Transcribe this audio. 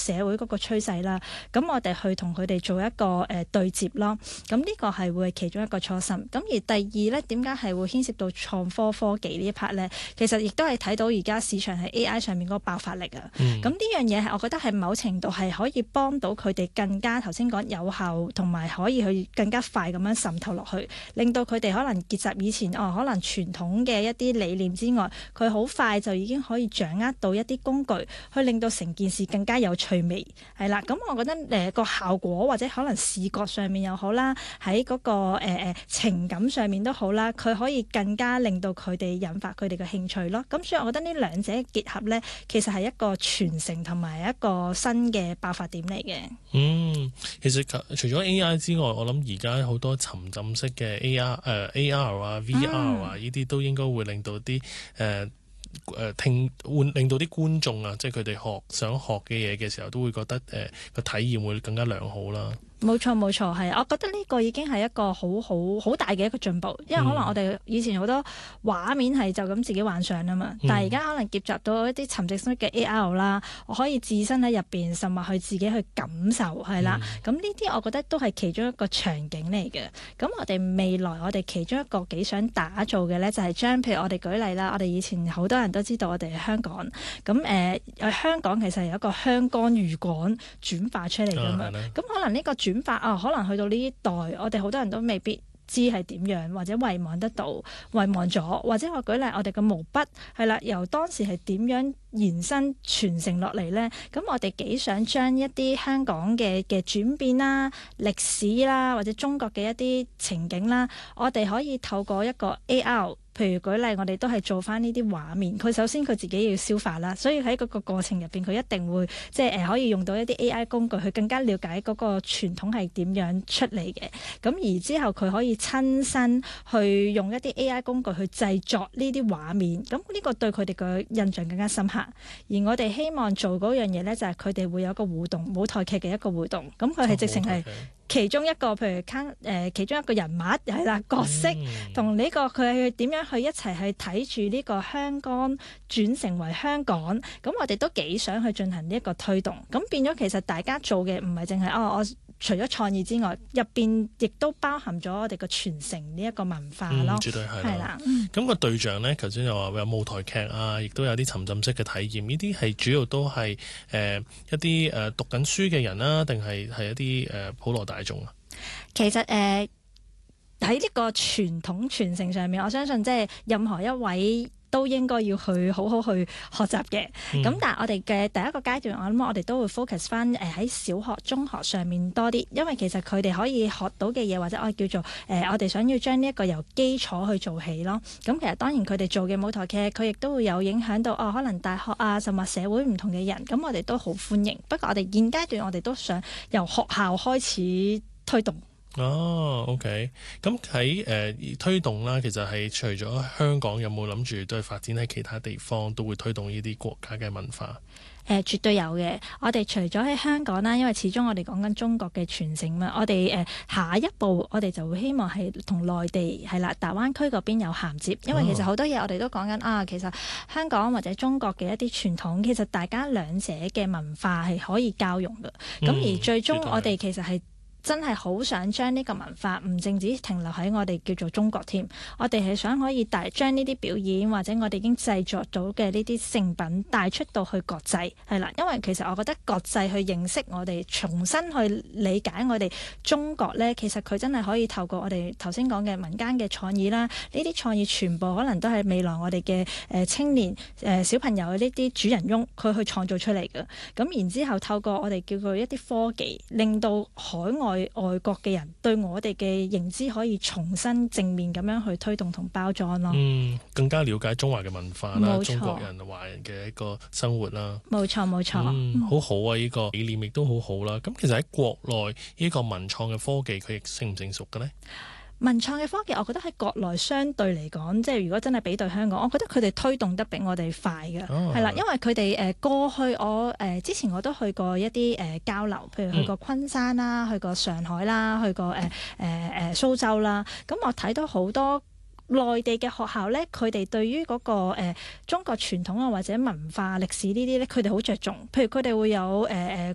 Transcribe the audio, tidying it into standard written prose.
社會嗰個趨勢啦。咁我哋去同佢哋做一個對接咯。咁呢個係會係其中一個初心。咁而第二咧，點解係會牽涉到創科科技呢一 part 咧？其實亦都係睇到而家市場喺 AI 上面嗰個爆發力啊。咁呢樣嘢係我覺得係某程度係可以幫到佢哋更加頭先講有效，同埋可以去更加快咁樣滲透落去，令到佢哋可能結集以前可能傳統嘅一啲理念之外，佢好快就已經可以掌握到一啲工具，去令到成件事更加有趣味。係啦，咁我覺得個效果或者可能視覺上面又好啦，喺嗰個情感上面都好啦，佢可以更加令到佢哋引發佢哋嘅興趣咯。咁所以我覺得呢兩者結合咧，其實係一個傳承同埋一個新嘅爆發點嚟嘅。 其實除咗 AI 之外，我諗而家好多沉浸式嘅 AR 啊、VR 啊，呢啲都應該會令到啲令到啲觀眾啊，即係佢哋想學嘅嘢嘅時候，都會覺得個體驗會更加良好啦。 冇錯，係，我覺得呢個已經係一個好大嘅一個進步，因為可能我哋以前好多畫面係就咁自己幻想啊嘛，但係而家可能結集到一啲沉浸式嘅 AR 啦，我可以置身喺入邊，甚至去自己去感受，係啦。咁呢啲我覺得都係其中一個場景嚟嘅。咁我哋未來我哋其中一個幾想打造嘅咧，就係將譬如我哋舉例啦，我哋以前好多人都知道我哋係香港，咁香港其實係有一個香港漁港轉化出嚟㗎嘛，咁可能呢個轉化可能去到呢一代，我哋好多人都未必知係點樣，或者遺忘得到，遺忘咗，或者我舉例，我哋嘅毛筆係啦，由當時係點樣延伸傳承落嚟呢？咁我哋幾想將一啲香港嘅轉變啦、歷史啦，或者中國嘅一啲情景啦，我哋可以透過一個 AR。譬如舉例，我哋都係做翻呢啲畫面。佢首先佢自己要消化啦，所以喺嗰個過程入邊，佢一定會即係可以用到一啲 AI 工具去更加了解嗰個傳統係點樣出嚟嘅。咁而之後佢可以親身去用一啲 AI 工具去製作呢啲畫面。咁呢個對佢哋嘅印象更加深刻。而我哋希望做嗰樣嘢呢，就係佢哋會有一個互動舞台劇嘅一個互動。咁佢係直情係其中一個，譬如其中一個人物係啦，角色同呢個佢係點樣去一齊去睇住呢個香港轉成為香港，咁我哋都幾想去進行呢一個推動。咁變咗其實大家做嘅唔係淨係我除咗創意之外，入邊亦都包含咗我哋嘅傳承呢一個文化咯。 絕對係啦。 咁個對象呢，頭先又話有舞台劇啊，亦都有啲沉浸式嘅體驗。呢啲係主要都係一啲讀緊書嘅人啦，定係一啲普羅大眾啊？其實喺呢個傳統傳承上面，我相信即係任何一位都應該要去好好去學習嘅。咁但係我哋嘅第一個階段，我諗我哋都會 focus 翻喺小學、中學上面多啲，因為其實佢哋可以學到嘅嘢，或者我叫做我哋想要將呢一個由基礎去做起咯。咁其實當然佢哋做嘅舞台劇，佢亦都會有影響到可能大學啊，甚至社會唔同嘅人。咁我哋都好歡迎。不過我哋現階段我哋都想由學校開始推動。 OK。咁喺推動啦，其實係除咗香港，有冇諗住都係發展喺其他地方都會推動呢啲國家嘅文化？ 絕對有嘅。我哋除咗喺香港啦，因為始終我哋講緊中國嘅傳承嘛，我哋下一步我哋就會希望係同內地係啦，大灣區嗰邊有銜接，因為其實好多嘢我哋都講緊其實香港或者中國嘅一啲傳統，其實大家兩者嘅文化係可以交融嘅。咁而最終我哋其實係真係好想將呢個文化唔淨止停留喺我哋叫做中國添，我哋係想可以將呢啲表演或者我哋已經製作到嘅呢啲成品帶出到去國際，係啦，因為其實我覺得國際去認識我哋，重新去理解我哋中國呢，其實佢真係可以透過我哋頭先講嘅民間嘅創意啦，呢啲創意全部可能都係未來我哋嘅青年小朋友嘅呢啲主人翁佢去創造出嚟嘅。咁然之後透過我哋叫佢一啲科技，令到海外國嘅人對我哋嘅認知可以重新正面咁樣去推動同包裝咯。 更加了解中華嘅文化啦，中國人華人嘅一個生活啦。冇錯。好好啊！呢個理念亦都好好啦。咁其實喺國內呢個文創嘅科技，佢亦成唔成熟嘅呢？ 文創嘅科技，我覺得喺國內相對嚟講，即係如果真係比對香港，我覺得佢哋推動得比我哋快嘅，係啦，因為佢哋過去之前我都去過一啲交流，譬如去過昆山啦，去過上海啦，去過蘇州啦，咁我睇到好多內地嘅學校咧，佢哋對於嗰個中國傳統啊或者文化歷史呢啲咧，佢哋好着重。譬如佢哋會有